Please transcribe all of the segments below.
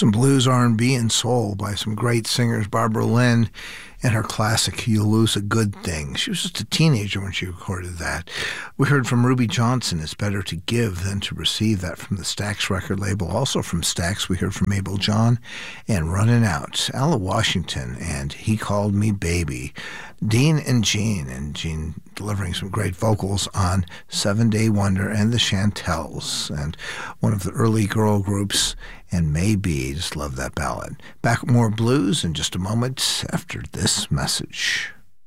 some blues, R&B, and soul by some great singers, Barbara Lynn and her classic, You'll Lose a Good Thing. She was just a teenager when she recorded that. We heard from Ruby Johnson, It's Better to Give Than to Receive, that from the Stax record label. Also from Stax, we heard from Mabel John and Running Out, Alla Washington, and He Called Me Baby. Dean and Jean delivering some great vocals on 7 Day Wonder and the Chantels, and one of the early girl groups, and Maybe. Just love that ballad. Back with more blues in just a moment after this message.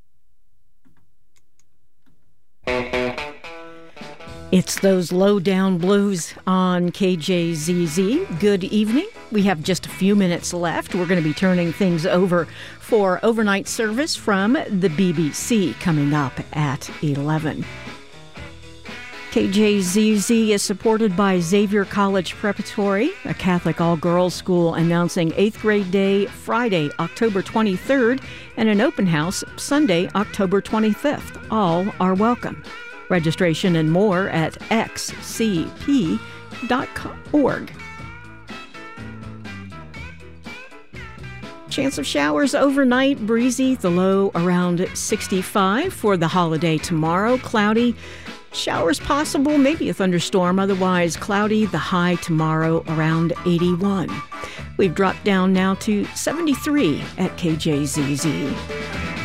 It's those low-down blues on KJZZ. Good evening. We have just a few minutes left. We're going to be turning things over for overnight service from the BBC coming up at 11. KJZZ is supported by Xavier College Preparatory, a Catholic all-girls school, announcing 8th grade day Friday, October 23rd, and an open house Sunday, October 25th. All are welcome. Registration and more at xcp.org. Chance of showers overnight, breezy, the low around 65 for the holiday tomorrow. Cloudy, showers possible, maybe a thunderstorm, otherwise cloudy, the high tomorrow around 81. We've dropped down now to 73 at KJZZ.